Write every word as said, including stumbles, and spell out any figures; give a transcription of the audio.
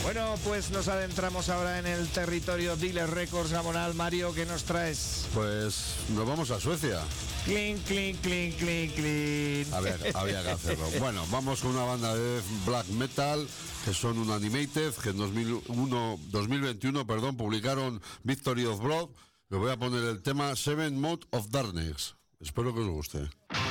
Bueno, pues nos adentramos ahora en el territorio Dealer Records Gamonal. Mario, ¿qué nos traes? Pues nos vamos a Suecia. Clean, clean, clean, clean, clean. A ver, había que hacerlo. Bueno, vamos con una banda de black metal que son un Animated, que en dos mil uno, dos mil veintiuno, perdón, publicaron Victory of Blood. Les voy a poner el tema Seven Mode of Darkness. Espero que os guste.